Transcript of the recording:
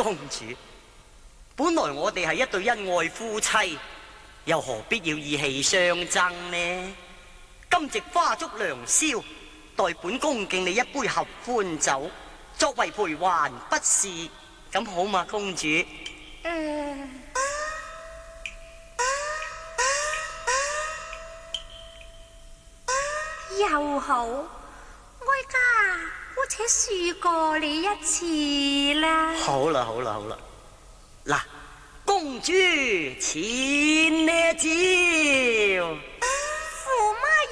公主，本來我哋係一對恩愛夫妻，又何必要意氣相爭呢？今夕花燭良宵，待本宮敬你一杯合歡酒，作為賠還，不是咁好嘛，公主？ 又好，哀家姑且恕過你一次啦。 好啦，好啦，好啦，嗱，公主，錢呢招？